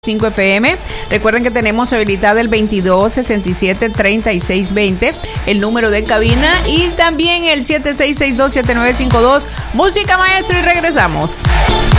5 FM. Recuerden que tenemos habilitada el 2267-3620, el número de cabina, y también el 7662-7952. Música, maestro, y regresamos.